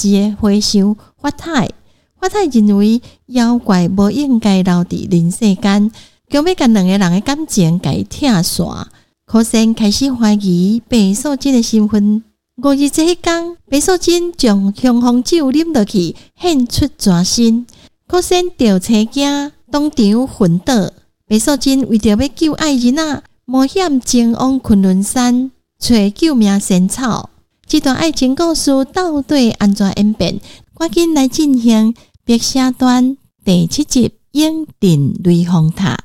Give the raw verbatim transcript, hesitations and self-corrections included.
时的和尚法太。法太认为妖怪无应该留伫人世间，强要甲两个人的感情甲伊拆散。可仙开始怀疑白素贞的身份。五日这一天，白素贞将香风酒啉落去，献出全身。可仙掉车惊，当场昏倒。白素贞为着要救爱人仔，冒险前往昆仑山找救命仙草。这段爱情故事到底安怎演变？赶紧来进行白蛇传第七集《永定雷峰塔》。